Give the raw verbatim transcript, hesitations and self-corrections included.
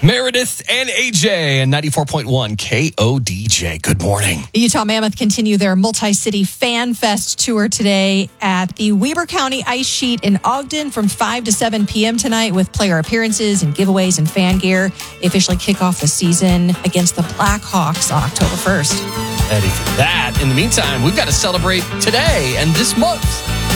Meredith and A J and ninety-four point one K O D J. Good morning. The Utah Mammoth continue their multi-city Fan Fest tour today at the Weber County Ice Sheet in Ogden from five to seven p.m. tonight with player appearances and giveaways and fan gear. They officially kick off the season against the Blackhawks on October first. Ready for that. In the meantime, we've got to celebrate today and this month.